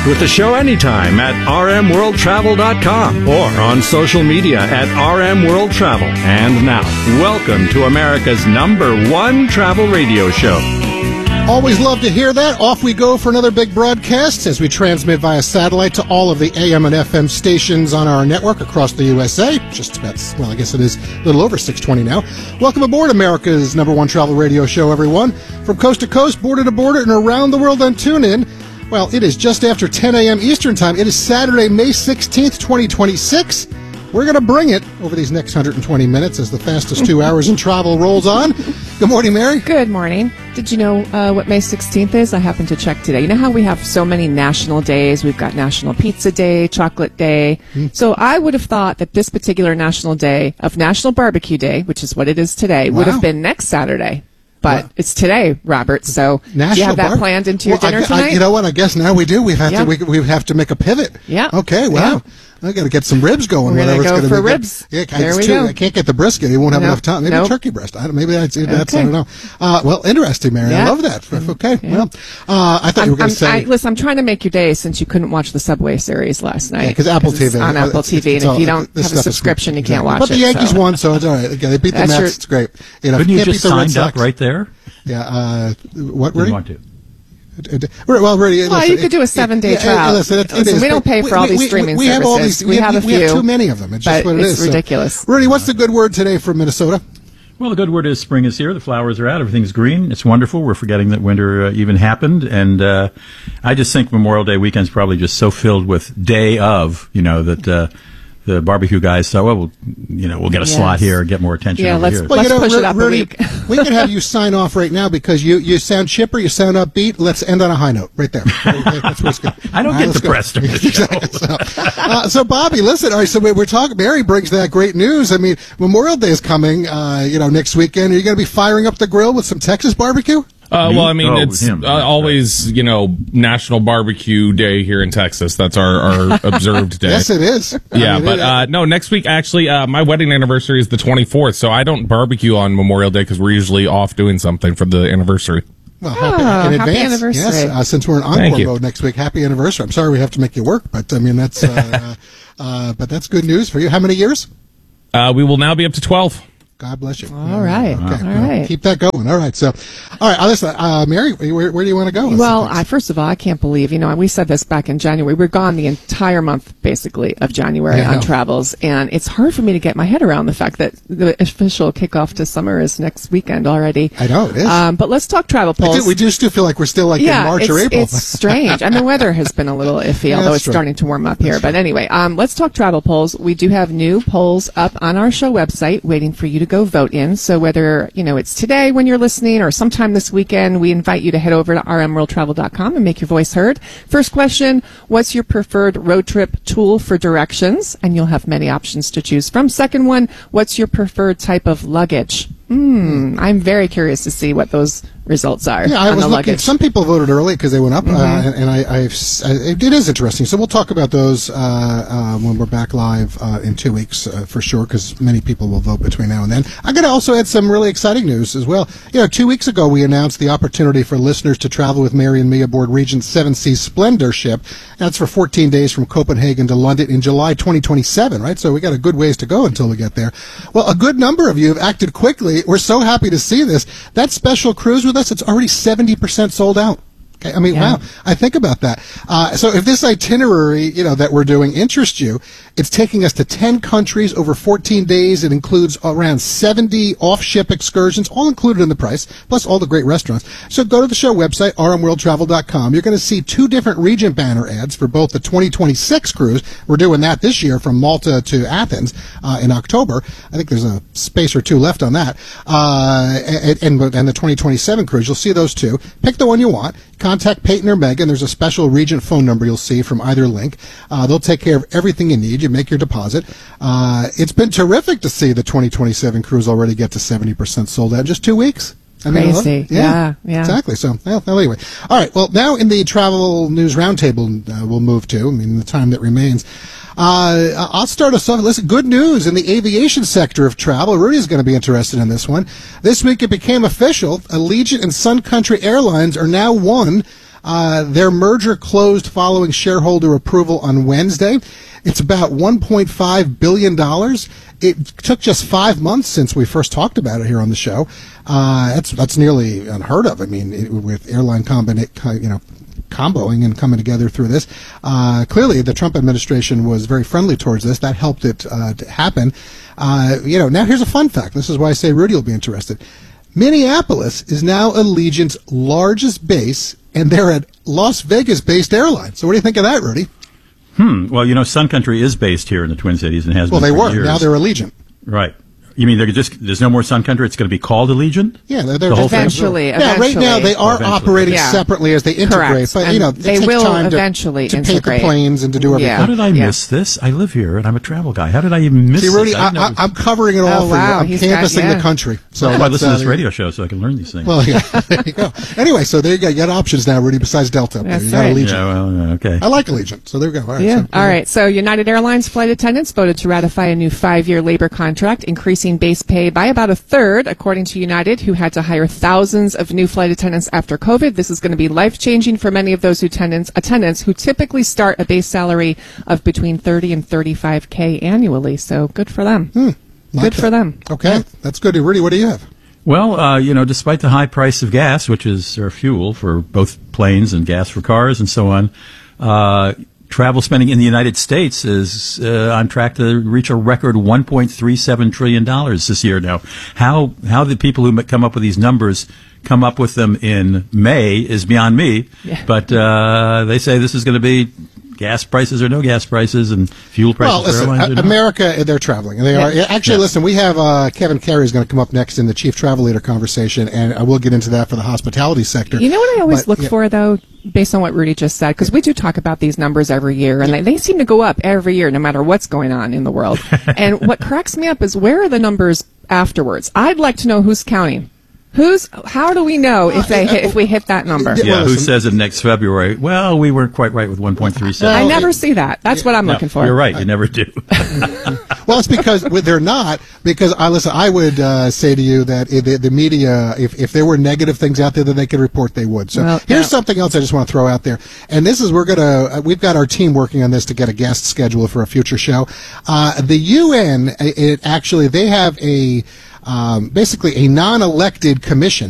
with the show anytime at rmworldtravel.com or on social media at rmworldtravel. And now, welcome to America's #1 travel radio show. Always love to hear that. Off we go for another big broadcast as we transmit via satellite to all of the AM and FM stations on our network across the USA. Just about, well, I guess it is a little over 6:20 now. Welcome aboard America's #1 travel radio show, everyone. From coast to coast, border to border, and around the world on TuneIn. Well, it is just after 10 a.m. Eastern Time. It is Saturday, May 16th, 2026. We're going to bring it over these next 120 minutes as the fastest 2 hours in travel rolls on. Good morning, Mary. Good morning. Did you know what May 16th is? I happened to check today. You know how we have so many national days? We've got National Pizza Day, Chocolate Day. So I would have thought that this particular national day of National Barbecue Day, which is what it is today, would have been next Saturday. But it's today, Robert. So do you have that planned into your dinner tonight? You know what? I guess now we do. We have to make a pivot. Yeah. Okay. Wow. Yeah. I got to get some ribs going. We're going to go for ribs. Yeah, I can't get the brisket. You won't have enough time. Maybe turkey breast. Maybe that's I don't know. Well, interesting, Mary. Yeah. I love that. Okay. Yeah. Well, I thought you were going to say. Listen, I'm trying to make your day since you couldn't watch the Subway series last night. Yeah, because Apple TV. On Apple TV. And if you don't have a subscription, you can't watch it. But the Yankees won, so it's all right. They beat the Mets. It's great. Couldn't you just signed up right there? Yeah. What? Didn't want to. Well, really, listen, you could do a 7-day trial. Listen, we don't pay for all these streaming services. We have a few. We have too many of them. It's just what it is. It's ridiculous. So. Rudy, what's the good word today from Minnesota? Well, the good word is spring is here. The flowers are out. Everything's green. It's wonderful. We're forgetting that winter even happened. And I just think Memorial Day weekend's probably just so filled with day of, that the barbecue guys thought, well, we'll get a slot here, get more attention over here. Let's push it up a week. We can have you sign off right now because you sound chipper, you sound upbeat. Let's end on a high note right there. That's where it's good. I don't get depressed over the show. So, Bobby, listen. All right, so we're talking. Mary brings that great news. I mean, Memorial Day is coming. Next weekend. Are you going to be firing up the grill with some Texas barbecue? Well, I mean, it's always, National Barbecue Day here in Texas. That's our observed day. Yes, it is. Yeah, no, next week, actually, my wedding anniversary is the 24th, so I don't barbecue on Memorial Day because we're usually off doing something for the anniversary. Well, happy in advance. Anniversary. Yes, since we're in encore mode next week, happy anniversary. I'm sorry we have to make you work, but I mean, that's, but that's good news for you. How many years? We will now be up to 12. God bless you. All right. Okay. All right. Keep that going. All right. So, all right. Listen, Mary, where do you want to go? Well, first of all, I can't believe, we said this back in January. We're gone the entire month, basically, of January on travels. And it's hard for me to get my head around the fact that the official kickoff to summer is next weekend already. I know, it is. But let's talk travel polls. We do still feel like we're still in March or April. It's strange. And the weather has been a little iffy, although it's starting to warm up here. But anyway, let's talk travel polls. We do have new polls up on our show website waiting for you to go vote in. So whether, it's today when you're listening or sometime this weekend, we invite you to head over to rmworldtravel.com and make your voice heard. First question, what's your preferred road trip tool for directions? And you'll have many options to choose from. Second one, what's your preferred type of luggage? I'm very curious to see what those results are. Yeah, I was looking. Luggage. Some people voted early because they went up, and it is interesting. So we'll talk about those when we're back live in 2 weeks for sure, because many people will vote between now and then. I'm going to also add some really exciting news as well. 2 weeks ago we announced the opportunity for listeners to travel with Mary and me aboard Regent's 7 Seas Splendor ship. That's for 14 days from Copenhagen to London in July 2027. Right, so we got a good ways to go until we get there. Well, a good number of you have acted quickly. We're so happy to see this. That special cruise with us, it's already 70% sold out. Okay, I mean, wow. I think about that. So if this itinerary, that we're doing interests you, it's taking us to 10 countries over 14 days. It includes around 70 off-ship excursions, all included in the price, plus all the great restaurants. So go to the show website, rmworldtravel.com. You're going to see 2 different Regent banner ads for both the 2026 cruise. We're doing that this year from Malta to Athens in October. I think there's a space or 2 left on that. And the 2027 cruise, you'll see those 2. Pick the one you want. Contact Peyton or Megan. There's a special Regent phone number you'll see from either link. They'll take care of everything you need. You make your deposit. It's been terrific to see the 2027 cruise already get to 70% sold out in just 2 weeks. Crazy. Yeah. Exactly. So, anyway. All right. Well, now in the travel news roundtable, we'll move to, the time that remains. I'll start us off. Listen, good news in the aviation sector of travel. Rudy's going to be interested in this one. This week it became official. Allegiant and Sun Country Airlines are now one Their merger closed following shareholder approval on Wednesday. It's about $1.5 billion. It took just 5 months since we first talked about it here on the show. That's nearly unheard of. I mean, with airline comboing and coming together through this. Clearly, the Trump administration was very friendly towards this. That helped it to happen. Now here's a fun fact. This is why I say Rudy will be interested. Minneapolis is now Allegiant's largest base, and they're a Las Vegas-based airline. So what do you think of that, Rudy? Well, Sun Country is based here in the Twin Cities and has been for for years. years. Now they're Allegiant. Right. You mean there's no more Sun Country? It's going to be called Allegiant? Yeah, they're the whole thing? eventually. Yeah, right now they are operating separately as they integrate. Correct. But And it they takes will time eventually to paint integrate. the planes and to do everything. Yeah. How did I miss this? I live here and I'm a travel guy. How did I even miss See, Rudy, this? I'm covering it all Oh, for wow. you. I'm He's canvassing got- the country. So I listen to this that's, radio show so I can learn these things. Well, yeah, there you go. Anyway, so there you go. You got options now, Rudy, besides Delta. That's You got right. Allegiant. Yeah, well, okay. I like Allegiant, so there we go. All right, Yeah. so- All right. So United Airlines flight attendants voted to ratify a new 5-year labor contract, increasing base pay by about a third, according to United, who had to hire thousands of new flight attendants after COVID. This is going to be life-changing for many of those attendants who typically start a base salary of between $30,000 and $35,000 annually. So good for them. Good for them. Okay, that's good. Rudy, what do you have? Well, despite the high price of gas, which is our fuel for both planes and gas for cars and so on, travel spending in the United States is on track to reach a record $1.37 trillion this year. Now, how the people who come up with these numbers come up with them in May is beyond me. Yeah. But they say this is going to be gas prices or no gas prices and fuel prices for airlines. Well, listen, America, they're traveling. They are. Actually, listen, we have Kevin Carey is going to come up next in the Chief Travel Leader conversation, and I will get into that for the hospitality sector. You know what I always look for, though, based on what Rudy just said, because we do talk about these numbers every year, and they seem to go up every year, no matter what's going on in the world. And what cracks me up is, where are the numbers afterwards? I'd like to know who's counting. How do we know if we hit that number? Yeah, who says it next February? Well, we weren't quite right with 1.37. I never see that. That's what I'm looking for. You're right. You never do. Well, it's because they're not. Because I would say to you that the media, if there were negative things out there that they could report, they would. So here's something else I just want to throw out there, and this is we've got our team working on this to get a guest schedule for a future show. The UN, they have basically a non-elected commission